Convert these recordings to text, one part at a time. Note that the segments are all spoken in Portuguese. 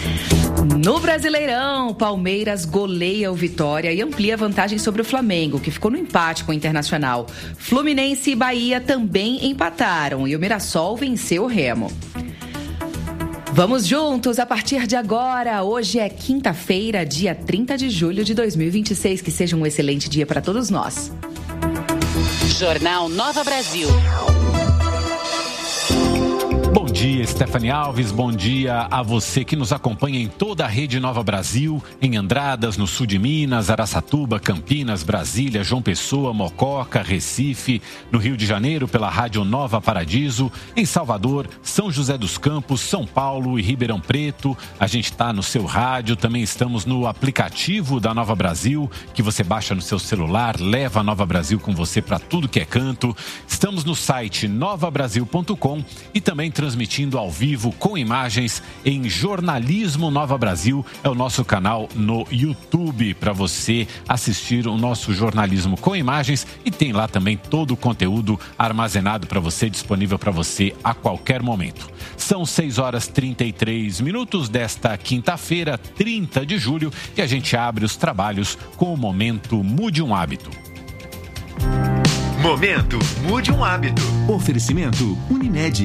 No Brasileirão, Palmeiras goleia o Vitória e amplia a vantagem sobre o Flamengo, que ficou no empate com o Internacional. Fluminense e Bahia também empataram e o Mirassol venceu o Remo. Vamos juntos a partir de agora. Hoje é quinta-feira, dia 30 de julho de 2026. Que seja um excelente dia para todos nós. Jornal Nova Brasil. Bom dia, Stephanie Alves. Bom dia a você que nos acompanha em toda a rede Nova Brasil, em Andradas, no sul de Minas, Araçatuba, Campinas, Brasília, João Pessoa, Mococa, Recife, no Rio de Janeiro pela Rádio Nova Paradiso, em Salvador, São José dos Campos, São Paulo e Ribeirão Preto. A gente está no seu rádio, também estamos no aplicativo da Nova Brasil, que você baixa no seu celular, leva a Nova Brasil com você para tudo que é canto. Estamos no site novabrasil.com e também transmitindo ao vivo com imagens em Jornalismo Nova Brasil. É o nosso canal no YouTube para você assistir o nosso jornalismo com imagens e tem lá também todo o conteúdo armazenado para você, disponível para você a qualquer momento. São 6h33 desta quinta-feira, 30 de julho, e a gente abre os trabalhos com o Momento Mude um Hábito. Momento Mude um Hábito. Oferecimento Unimed.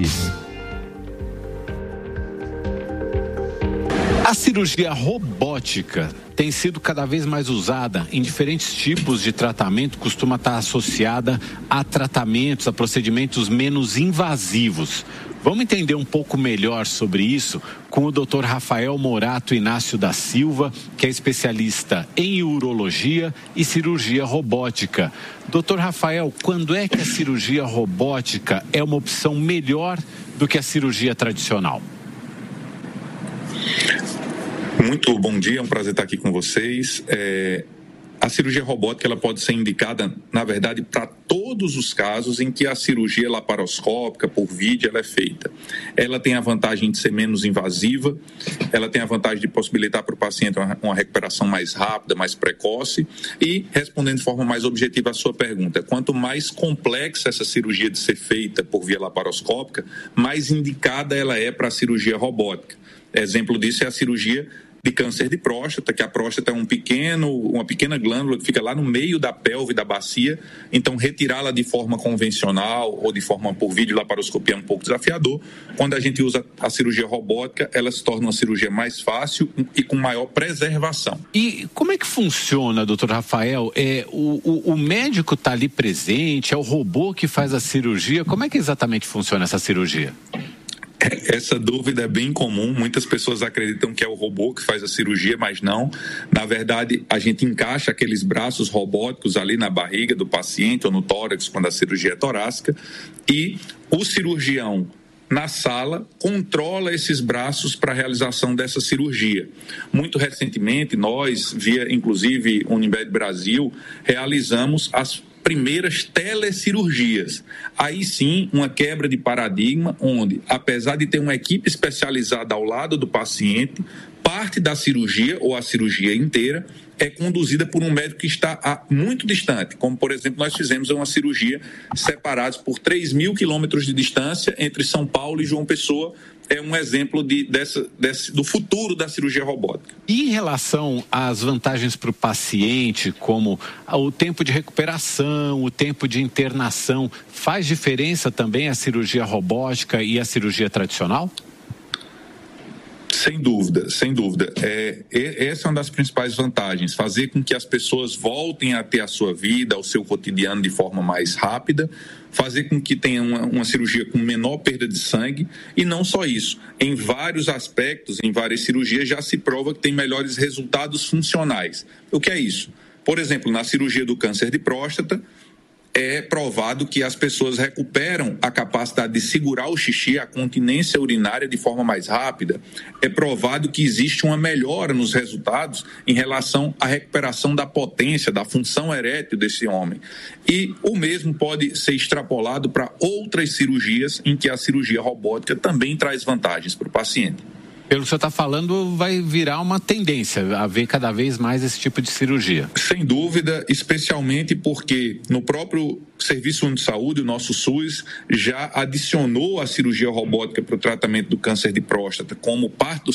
A cirurgia robótica tem sido cada vez mais usada em diferentes tipos de tratamento, costuma estar associada a tratamentos, a procedimentos menos invasivos. Vamos entender um pouco melhor sobre isso com o Dr. Rafael Morato Inácio da Silva, que é especialista em urologia e cirurgia robótica. Dr. Rafael, quando é que a cirurgia robótica é uma opção melhor do que a cirurgia tradicional? Muito bom dia, é um prazer estar aqui com vocês. A cirurgia robótica ela pode ser indicada, na verdade, para todos os casos em que a cirurgia laparoscópica por vídeo ela é feita. Ela tem a vantagem de ser menos invasiva, ela tem a vantagem de possibilitar para o paciente uma recuperação mais rápida, mais precoce e, respondendo de forma mais objetiva a sua pergunta, quanto mais complexa essa cirurgia de ser feita por via laparoscópica, mais indicada ela é para a cirurgia robótica. Exemplo disso é a cirurgia de câncer de próstata, que a próstata é uma pequena glândula que fica lá no meio da pelve da bacia, então retirá-la de forma convencional ou de forma por vídeo laparoscopia é um pouco desafiador. Quando a gente usa a cirurgia robótica, ela se torna uma cirurgia mais fácil e com maior preservação. E como é que funciona, doutor Rafael? O médico está ali presente, é o robô que faz a cirurgia, como é que exatamente funciona essa cirurgia? Essa dúvida é bem comum, muitas pessoas acreditam que é o robô que faz a cirurgia, mas não. Na verdade, a gente encaixa aqueles braços robóticos ali na barriga do paciente ou no tórax, quando a cirurgia é torácica, e o cirurgião na sala controla esses braços para a realização dessa cirurgia. Muito recentemente, nós, via inclusive Unimed Brasil, realizamos as primeiras telecirurgias. Aí sim, uma quebra de paradigma, onde, apesar de ter uma equipe especializada ao lado do paciente, parte da cirurgia, ou a cirurgia inteira, é conduzida por um médico que está muito distante. Como, por exemplo, nós fizemos uma cirurgia separados por 3.000 quilômetros de distância entre São Paulo e João Pessoa. É um exemplo do futuro da cirurgia robótica. E em relação às vantagens para o paciente, como o tempo de recuperação, o tempo de internação, faz diferença também a cirurgia robótica e a cirurgia tradicional? Sem dúvida, sem dúvida. Essa é uma das principais vantagens, fazer com que as pessoas voltem a ter a sua vida, o seu cotidiano de forma mais rápida, fazer com que tenha uma cirurgia com menor perda de sangue e não só isso. Em vários aspectos, em várias cirurgias, já se prova que tem melhores resultados funcionais. O que é isso? Por exemplo, na cirurgia do câncer de próstata, é provado que as pessoas recuperam a capacidade de segurar o xixi, a continência urinária de forma mais rápida. É provado que existe uma melhora nos resultados em relação à recuperação da potência, da função erétil desse homem. E o mesmo pode ser extrapolado para outras cirurgias em que a cirurgia robótica também traz vantagens para o paciente. Pelo que o senhor está falando, vai virar uma tendência a ver cada vez mais esse tipo de cirurgia. Sem dúvida, especialmente porque no próprio Serviço Único de Saúde, o nosso SUS, já adicionou a cirurgia robótica para o tratamento do câncer de próstata como parte do